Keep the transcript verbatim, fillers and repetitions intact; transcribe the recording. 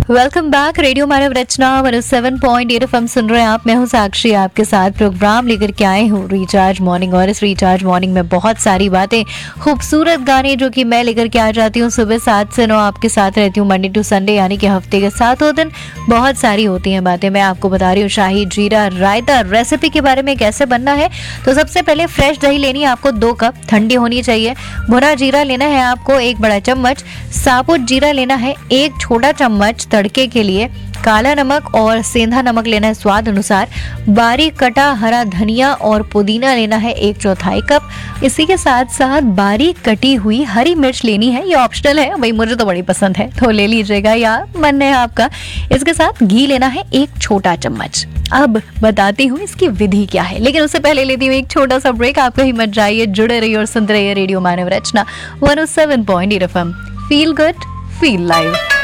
Welcome back. Radio मानव रचना one O seven point eight FM सुन रहे हैं आप। मैं हूं साक्षी, आपके साथ प्रोग्राम लेकर के आए हूं रिचार्ज मॉर्निंग। और इस रिचार्ज मॉर्निंग में बहुत सारी बातें, खूबसूरत गाने जो कि मैं लेकर के आ जाती हूं सुबह सात से नौ आपके साथ रहती हूं मंडे टू संडे, यानी कि हफ्ते के सातों दिन बहुत सारी होती हैं बातें। मैं आपको बता रही हूँ शाही जीरा रायता रेसिपी के बारे में कैसे बनना है। तो सबसे पहले फ्रेश दही लेनी है आपको दो कप, ठंडी होनी चाहिए। भुना जीरा लेना है आपको एक बड़ा चम्मच। साबुत जीरा लेना है एक छोटा चम्मच तड़के के लिए। काला नमक और सेंधा नमक लेना है स्वाद अनुसार। बारीक कटा हरा धनिया और पुदीना लेना है एक चौथाई कप। इसी के साथ साथ बारीक कटी हुई हरी मिर्च लेनी है, ये ऑप्शनल है, भाई मुझे तो बड़ी पसंद है तो ले लीजिएगा या मन है आपका। इसके साथ घी लेना है एक छोटा चम्मच। अब बताती हूँ इसकी विधि क्या है, लेकिन उससे पहले लेती हूँ एक छोटा सा ब्रेक। आप कहीं मत जाइए, जुड़े रहिए और सुनते रहिए रेडियो मानव रचना one O seven point eight FM. Feel good feel live.